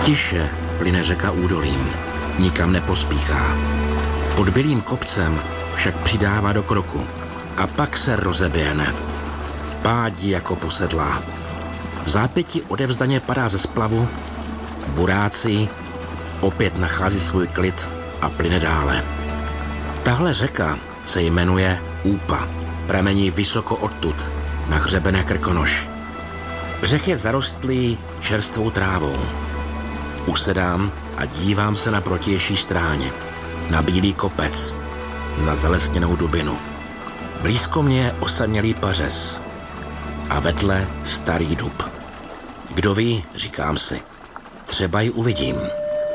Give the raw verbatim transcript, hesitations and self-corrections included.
Tiše plyne řeka údolím, nikam nepospíchá. Pod bílým kopcem však přidává do kroku a pak se rozeběhne. Pádí jako posedlá. V zápětí odevzdaně padá ze splavu, burácí, opět nachází svůj klid a plyne dále. Tahle řeka se jmenuje Úpa. Pramení vysoko odtud, na hřebenech Krkonoš. Břeh je zarostlý čerstvou trávou. Usedám a dívám se na protější stráně, na bílý kopec, na zalesněnou dubinu. Blízko mě je osamělý pařez a vedle starý dub. Kdo ví, říkám si, třeba ji uvidím.